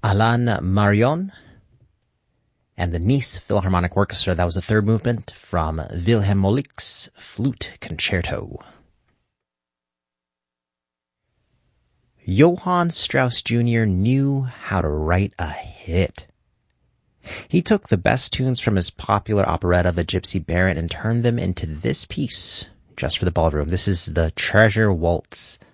Alain Marion and the Nice Philharmonic Orchestra. That was the third movement from Wilhelm Moelicke's Flute Concerto. Johann Strauss Jr. knew how to write a hit. He took the best tunes from his popular operetta, The Gypsy Baron, and turned them into this piece just for the ballroom. This is the Treasure Waltz